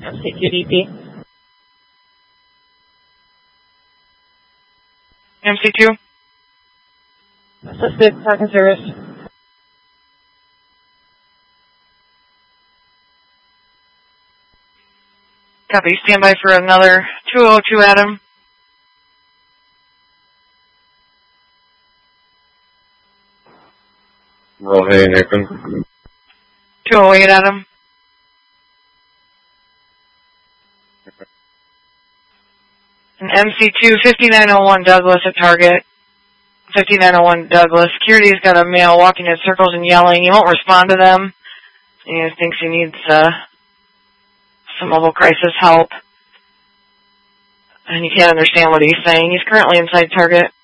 MC2DP. MC2. Assisted parking service. Copy. Stand by for another 202 Adam. Hey, Nathan. 208 Adam. And MC2, 5901 Douglas at target. 5901 Douglas. Security's got a male walking in circles and yelling. He won't respond to them. He thinks he needs some mobile crisis help. And you can't understand what he's saying. He's currently inside target.